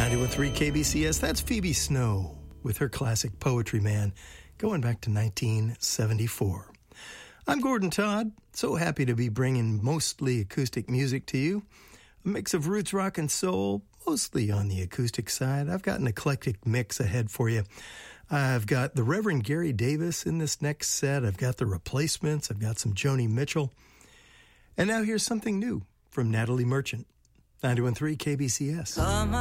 91.3 KBCS, that's Phoebe Snow with her classic Poetry Man, going back to 1974. I'm Gordon Todd, so happy to be bringing mostly acoustic music to you. A mix of roots, rock, and soul, mostly on the acoustic side. I've got an eclectic mix ahead for you. I've got the Reverend Gary Davis in this next set. I've got the Replacements. I've got some Joni Mitchell. And now here's something new from Natalie Merchant. 91.3 KBCS.